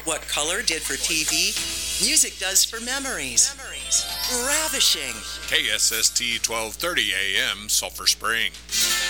What color did for TV, music does for memories. Ravishing. KSST 1230 AM, Sulphur Spring.